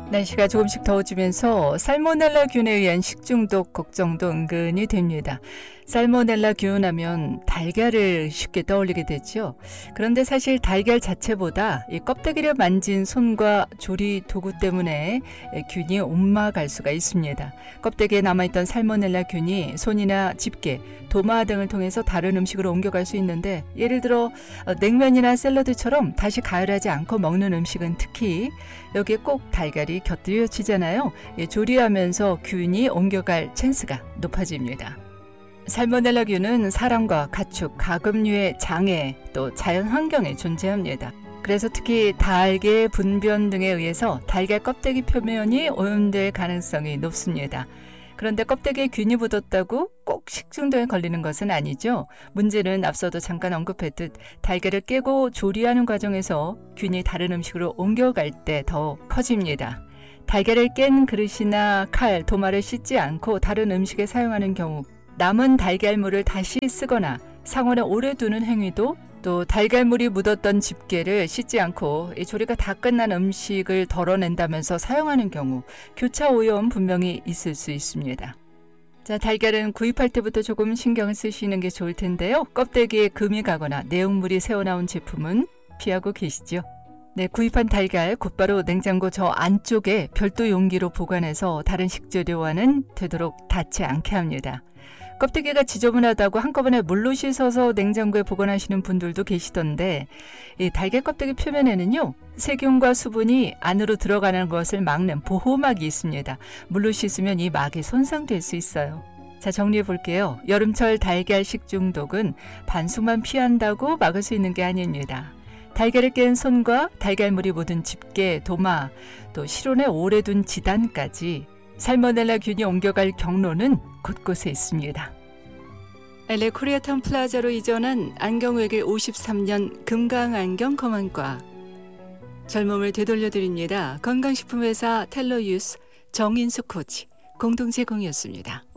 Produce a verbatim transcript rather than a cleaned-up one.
날씨가 조금씩 더워지면서 살모넬라균에 의한 식중독 걱정도 은근히 됩니다. 살모넬라균 하면 달걀을 쉽게 떠올리게 되죠. 그런데 사실 달걀 자체보다 이 껍데기를 만진 손과 조리 도구 때문에 균이 옮아갈 수가 있습니다. 껍데기에 남아있던 살모넬라균이 손이나 집게, 도마 등을 통해서 다른 음식으로 옮겨갈 수 있는데, 예를 들어 냉면이나 샐러드처럼 다시 가열하지 않고 먹는 음식은 특히 여기에 꼭 달걀이 곁들여지잖아요. 조리하면서 균이 옮겨갈 찬스가 높아집니다. 살모넬라균은 사람과 가축, 가금류의 장애, 또 자연 환경에 존재합니다. 그래서 특히 달걀 분변 등에 의해서 달걀 껍데기 표면이 오염될 가능성이 높습니다. 그런데 껍데기에 균이 묻었다고 꼭 식중독에 걸리는 것은 아니죠. 문제는 앞서도 잠깐 언급했듯 달걀을 깨고 조리하는 과정에서 균이 다른 음식으로 옮겨갈 때 더 커집니다. 달걀을 깬 그릇이나 칼, 도마를 씻지 않고 다른 음식에 사용하는 경우, 남은 달걀물을 다시 쓰거나 상온에 오래 두는 행위도, 또 달걀물이 묻었던 집게를 씻지 않고 조리가 다 끝난 음식을 덜어낸다면서 사용하는 경우 교차 오염 분명히 있을 수 있습니다. 자, 달걀은 구입할 때부터 조금 신경을 쓰시는 게 좋을 텐데요. 껍데기에 금이 가거나 내용물이 새어나온 제품은 피하고 계시죠. 네, 구입한 달걀 곧바로 냉장고 저 안쪽에 별도 용기로 보관해서 다른 식재료와는 되도록 닿지 않게 합니다. 껍데기가 지저분하다고 한꺼번에 물로 씻어서 냉장고에 보관하시는 분들도 계시던데, 이 달걀 껍데기 표면에는요, 세균과 수분이 안으로 들어가는 것을 막는 보호막이 있습니다. 물로 씻으면 이 막이 손상될 수 있어요. 자, 정리해 볼게요. 여름철 달걀 식중독은 반숙만 피한다고 막을 수 있는 게 아닙니다. 달걀을 깬 손과 달걀물이 묻은 집게, 도마, 또 실온에 오래 둔 지단까지 살모넬라균이 옮겨갈 경로는 곳곳에 있습니다. 엘에이 코리아타운 플라자로 이전한 안경외길 오십삼 년 금강안경 검안과, 젊음을 되돌려드립니다. 건강식품회사 텔러유스 정인수 코치 공동 제공이었습니다.